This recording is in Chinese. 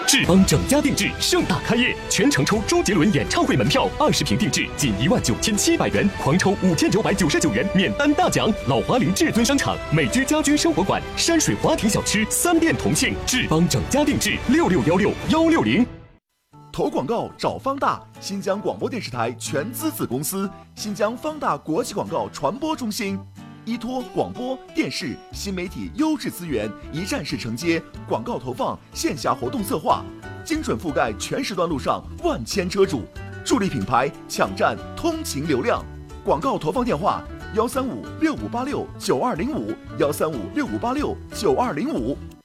志邦整家定制盛大开业，全程抽周杰伦演唱会门票，20瓶定制仅19700元，狂抽5999元免单大奖。老华林至尊商场、美居家居生活馆、山水华庭小吃3店同庆，志邦整家定制6616-160。 投广告找方大，新疆广播电视台全资子公司，新疆方大国际广告传播中心。依托广播电视新媒体优质资源，一站式承接广告投放、线下活动策划，精准覆盖全时段路上万千车主，助力品牌抢占通勤流量。广告投放电话：13565869205，13565869205。